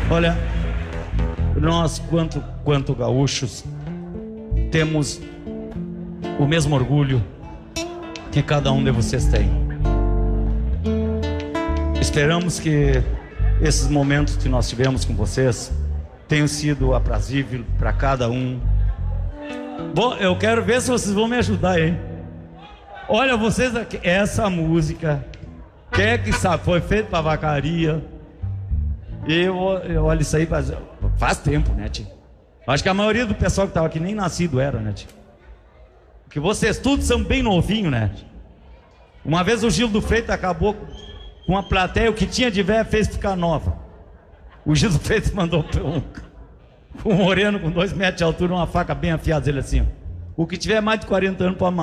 Olha, nós, quanto gaúchos, temos o mesmo orgulho que cada um de vocês tem. Esperamos que esses momentos que nós tivemos com vocês tenham sido aprazíveis para cada um. Bom, eu quero ver se vocês vão me ajudar, hein? Olha, vocês aqui, essa música, quem é que sabe, foi feita para vacaria. Eu olho isso aí faz tempo, né, tio? Acho que a maioria do pessoal que estava aqui nem nascido era, né, tio? Porque vocês todos são bem novinhos, né? Uma vez o Gil do Freitas acabou com uma plateia, o que tinha de velha fez ficar nova. O Gil do Freitas mandou um moreno com 2 metros de altura, uma faca bem afiada, ele assim, ó, o que tiver mais de 40 anos pode